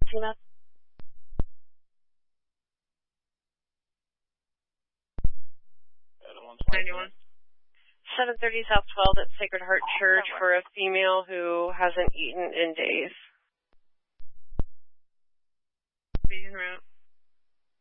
Tina? 91. 730 South 12 at Sacred Heart Church for a female who hasn't eaten in days. Be en route.